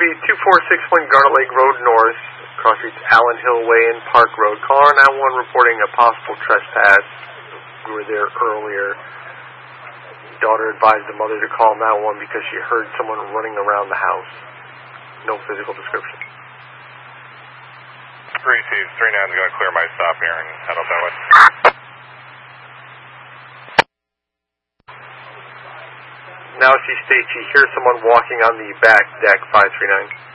be 2461 Garnet Lake Road North, cross streets Allen Hill Way and Park Road. Caller 911 reporting a possible trespass. We were there earlier. Daughter advised the mother to call 911 because she heard someone running around the house. No physical description. 39's going to clear my stop here and head up that way. Now she states she hears someone walking on the back deck, 539.